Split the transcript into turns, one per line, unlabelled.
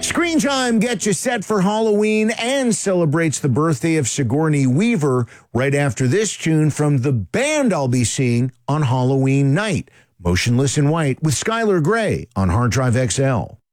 Screen Time gets you set for Halloween and celebrates the birthday of Sigourney Weaver right after this tune from the band I'll be seeing on Halloween night. Motionless in White with Skylar Grey on Hard Drive XL.